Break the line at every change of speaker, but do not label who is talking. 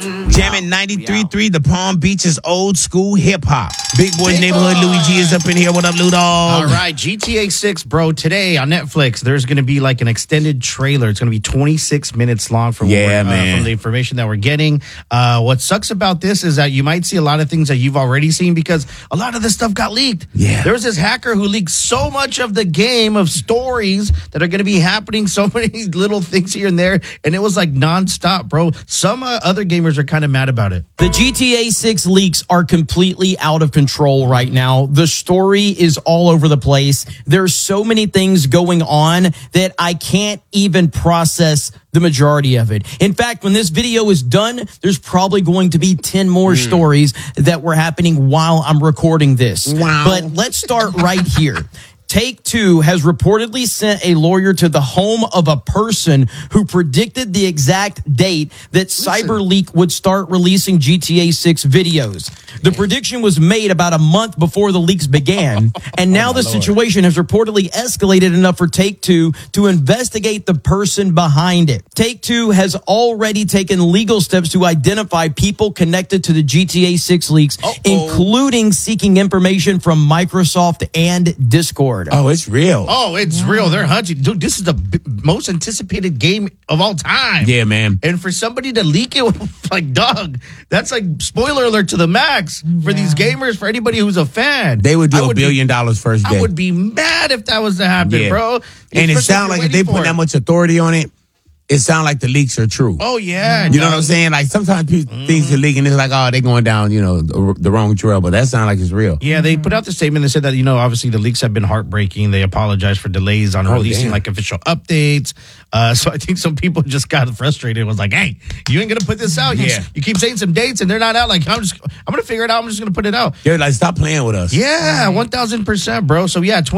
Jamming 93.3, the Palm Beaches old school hip hop. Big Boy's Neighborhood, Louis G is up in here. What up, Lou Dog?
All right, GTA 6, bro. Today on Netflix, there's going to be like an extended trailer. It's going to be 26 minutes long from the information that we're getting. What sucks about this is that you might see a lot of things that you've already seen because a lot of this stuff got leaked.
Yeah.
There was this hacker who leaked so much of the game of stories that are going to be happening, so many little things here and there, and it was like nonstop, bro. Some other gamers are kind of mad about it.
The GTA 6 leaks are completely out of control right now. The story is all over the place. There's so many things going on that I can't even process the majority of it. In fact, when this video is done, there's probably going to be 10 more stories that were happening while I'm recording this.
Wow.
But let's start right here. Take-Two has reportedly sent a lawyer to the home of a person who predicted the exact date that CyberLeak would start releasing GTA 6 videos. The prediction was made about a month before the leaks began, and now the situation has reportedly escalated enough for Take-Two to investigate the person behind it. Take-Two has already taken legal steps to identify people connected to the GTA 6 leaks, including seeking information from Microsoft and Discord.
Oh, it's real.
Oh, it's real. They're hunting. Dude, this is the most anticipated game of all time.
Yeah, man.
And for somebody to leak it, like, dog, that's like spoiler alert to the max for these gamers, for anybody who's a fan.
They would do $1 billion first day.
I would be mad if that was to happen, bro.
And it sounds like if they put that much authority on it, it sounds like the leaks are true.
Oh, yeah.
You know what I'm saying? Like, sometimes things are leaking. It's like, oh, they're going down, the wrong trail. But that sounds like it's real.
Yeah, they put out the statement. They said that, obviously the leaks have been heartbreaking. They apologize for delays on releasing, like, official updates. So I think some people just got frustrated. It was like, hey, you ain't going to put this out?
Yeah.
You keep saying some dates, and they're not out. Like, I'm going to figure it out. I'm just going to put it out.
Yeah, like, stop playing with us.
Yeah, 1,000%, bro. So, yeah,